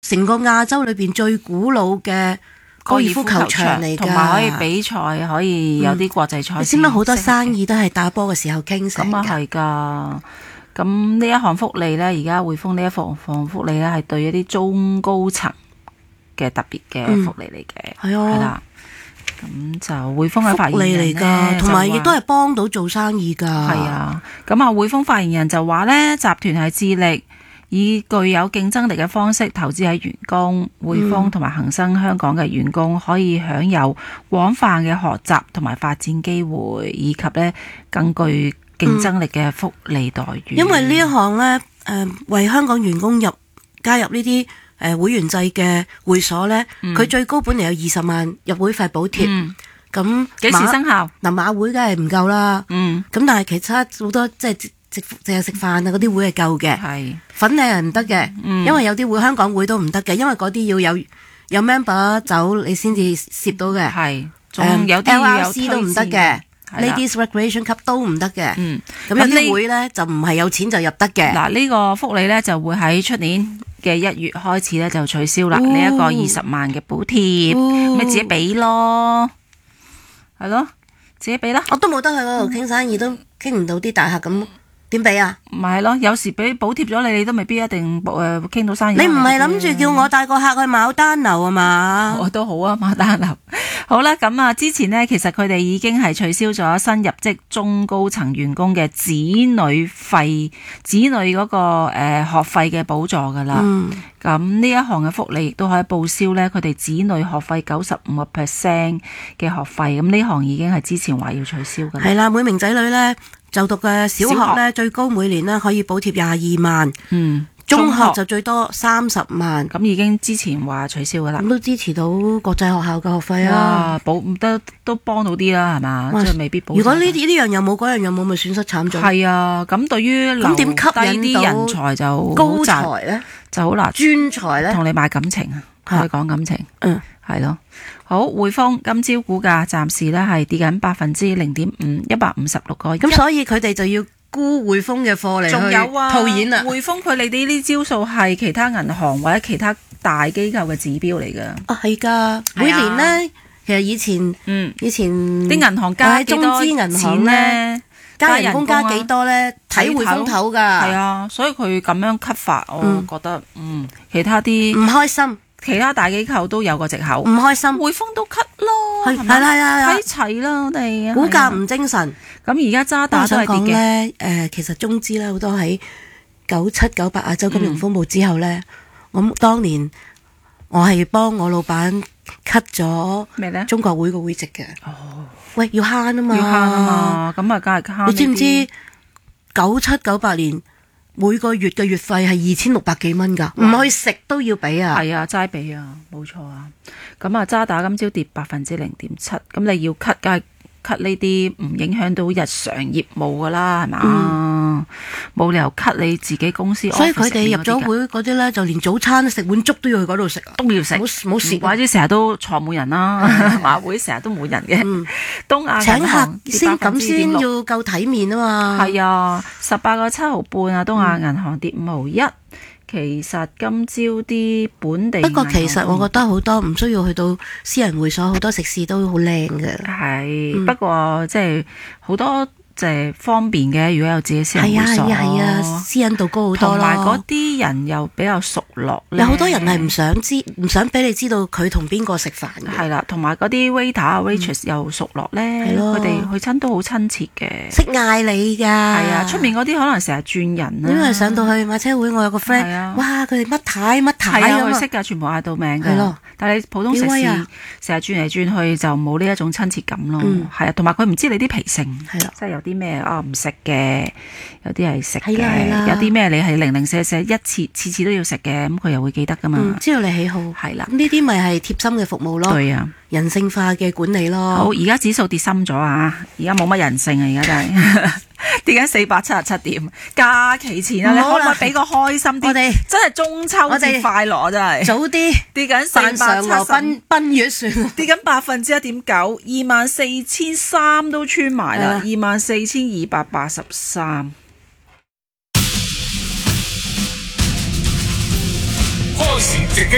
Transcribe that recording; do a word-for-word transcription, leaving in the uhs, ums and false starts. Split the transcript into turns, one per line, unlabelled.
成個亞洲裏邊最古老嘅高爾夫球場嚟㗎，
同埋可以比賽，可以有啲國際賽事。
你知唔知好多生意都係打波嘅時候傾成㗎？
咁啊係㗎。咁呢一項福利咧，而家匯豐呢一項福利咧，係對一啲中高層嘅特別嘅福利嚟嘅，
係、嗯、啊，
係啦。咁就匯豐嘅發言人
嚟㗎，同埋亦都係幫到做生意㗎。
係啊，咁啊匯豐發言人就話咧，集團係致力以具有競爭力嘅方式投資喺員工，匯豐同埋恒生香港嘅員工可以享有廣泛嘅學習同埋發展機會，以及咧更具競爭力嘅福利待遇。
因為呢一項咧，誒、呃、為香港員工入加入呢啲誒會員制嘅會所咧，佢、嗯、最高本嚟有二十萬入會費補貼。咁幾、嗯、
時生效？
嗱馬會梗係唔夠啦。嗯。咁但係其他好多即係食淨係食飯啊嗰啲會係夠嘅。係。粉嶺係唔得嘅，因為有啲會香港會都唔得嘅，因為嗰啲要有有 member 走你先至攝到嘅。係。仲有啲 L R C 都唔得嘅。Ladies Recreation Club 都唔得嘅，嗯，咁有啲會咧就唔係有錢就入得嘅。
嗱，呢個福利咧就會喺出年嘅一月開始咧就取消啦。呢一、哦、個二十萬嘅補貼，咪、哦、自己俾咯，係咯，自己俾啦。
我都冇得去嗰度傾生意，都傾唔到啲大客咁。點俾啊？
唔係咯，有時俾補貼咗你，你都未必一定誒傾到生意。
你唔係諗住叫我帶個客去牡丹樓啊嘛？
我都好啊，牡丹樓。好啦，咁啊，之前呢，其實佢哋已經係取消咗新入職中高層員工嘅子女費、子女嗰、那個誒、呃、學費嘅補助噶啦。咁呢、嗯、一項嘅福利亦都可以報銷咧，佢哋子女學費九十五個 percent 嘅學費。咁呢項已經係之前話要取消噶啦。係啦，
每名仔女咧。就讀嘅小學咧，最高每年咧可以補貼廿二萬，嗯，中學就最多三十萬，
咁已經之前話取消噶啦。
咁都支持到國際學校嘅學費啊，
保得都幫到啲啦，係嘛？即係未必保。
如果呢啲呢樣又冇，嗰樣又冇，咪損失慘重。
係啊，咁對於留低啲人才就
高才咧，
就好難。
專才咧，
同你買感情啊，同你講感情，嗯，係咯。好，匯豐今朝股價暫時咧係跌緊百分之零點五，一百五十六個。
咁所以佢哋就要沽匯豐嘅貨嚟去套現啦。
匯豐佢哋啲呢招數係其他銀行或者其他大機構嘅指標嚟噶。
啊，係噶，每年咧，其實以前，嗯，以前
啲銀行加幾多
中資銀行咧，加人工加幾多咧，睇匯豐頭噶。
係啊，所以佢咁樣 cut 法，我覺得，嗯，其他啲
唔開心。
其他大機構都有個藉口，
唔開心，
匯豐都 cut 咯，係
係係係
睇齊啦，我哋
股價唔精神。
咁而家渣打都係跌嘅。
誒，其實中資咧好多喺九七九八亞洲金融風暴之後咧，我、嗯、當年我係幫我老闆 cut 咗咩咧？中國會個會籍嘅。哦，喂，要慳啊嘛，
要慳啊嘛，咁啊，梗係慳。
你知唔知九七九八年？每個月嘅月費係二千六百幾蚊㗎，唔去食都要俾啊！
係啊，齋俾啊，冇錯啊。咁啊，渣打今朝跌百分之零點七，咁你要 cut 梗係 cut 呢啲唔影響到日常業務㗎啦，係嘛？冇、嗯、理由 cut 你自己公司。
所以佢哋入咗會嗰啲咧，就連早餐食碗粥都要去嗰度食，
都要食，冇
冇事。
或者成日都坐滿人啦，馬會成日都冇人嘅。嗯、東亞
請客先咁先要夠體面啊嘛。
係啊，十八個七毫半啊，東亞銀行跌五毫一。其實今朝啲本地，
不過其實我覺得好多唔需要去到私人會所，好多食肆都好靚嘅。係、
嗯，不過即係好多。即係方便嘅，如果有自己私人會所，
係啊係啊，私隱度高好多咯。同
埋嗰啲人又比較熟絡，
有好多人係唔想知，唔想俾你知道佢同邊個食飯嘅。
係啦，同埋嗰啲 waiter 啊 waitress 又熟絡咧，佢哋去親都好親切嘅，
識嗌你㗎。係
啊，出面嗰啲可能成日轉人啦。
因為上到去馬車會，我有個 friend，哇，佢哋乜太乜太咁啊，
佢識㗎，全部嗌到名㗎。係咯，但係你普通食肆成日轉嚟轉去就冇呢一種親切感咯。係啊，同埋佢唔知你啲脾性，係啦，即係有啲咩啊唔食嘅，有啲係食嘅，有啲咩你係零零舍舍一次次次都要食嘅，咁佢又會記得噶嘛、嗯。知道你喜好係啦，呢啲咪係貼心嘅服務咯。對啊，人性化嘅管理咯。好，而家指數跌深咗啊，而家冇乜人性啊，而家真係跌緊四百七十七點。假期前啊，你可唔可以俾個開心啲？我哋真係中秋節快樂啊！真係早啲跌緊四百七十，奔奔月算跌緊百分之一點九，二萬四千三都穿埋啦，二萬四千二百八十三。開市直擊。